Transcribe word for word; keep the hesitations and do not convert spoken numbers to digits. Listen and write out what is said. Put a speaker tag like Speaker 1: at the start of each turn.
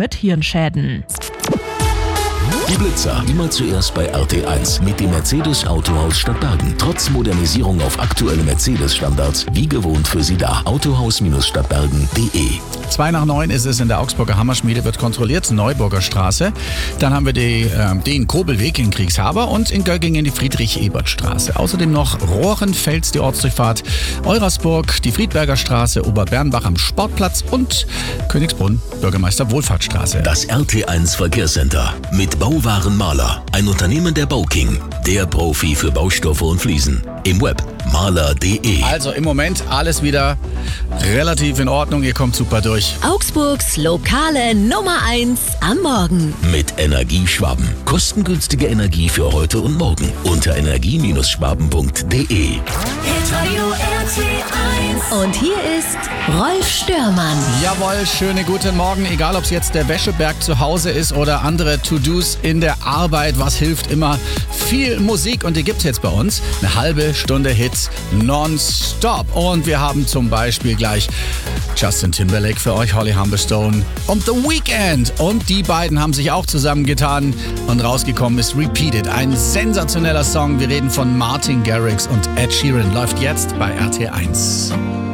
Speaker 1: mit Hirnschäden.
Speaker 2: Die Blitzer immer zuerst bei R T eins mit dem Mercedes Autohaus Stadtbergen. Trotz Modernisierung auf aktuelle Mercedes-Standards, wie gewohnt für Sie da. Autohaus Stadtbergen punkt de.
Speaker 3: Zwei nach neun ist es in der Augsburger Hammerschmiede, wird kontrolliert, Neuburger Straße. Dann haben wir die, äh, den Kobelweg in Kriegshaber und in Göggingen die Friedrich-Ebert-Straße. Außerdem noch Rohrenfels, die Ortsdurchfahrt, Eurasburg, die Friedberger Straße, Oberbernbach am Sportplatz und Königsbrunn, Bürgermeister-Wohlfahrtsstraße.
Speaker 2: Das R T eins Verkehrscenter mit Bauwaren Maler, ein Unternehmen der Bauking, der Profi für Baustoffe und Fliesen. Im Web maler punkt de.
Speaker 3: Also im Moment alles wieder relativ in Ordnung, ihr kommt super durch.
Speaker 4: Augsburgs lokale Nummer eins am Morgen.
Speaker 2: Mit Energieschwaben. Kostengünstige Energie für heute und morgen. Unter energie schwaben punkt de.
Speaker 4: Hitradio R T eins. Und hier ist Rolf Störmann.
Speaker 3: Jawohl, schöne guten Morgen. Egal, ob es jetzt der Wäscheberg zu Hause ist oder andere To-Dos in der Arbeit. Was hilft immer? Viel Musik und die gibt's jetzt bei uns. Eine halbe Stunde Hits nonstop. Und wir haben zum Beispiel gleich Justin Timberlake für euch, Holly Humberstone und The Weeknd. Und die beiden haben sich auch zusammengetan und rausgekommen ist Repeat It. Ein sensationeller Song. Wir reden von Martin Garrix und Ed Sheeran. Läuft jetzt bei R T eins.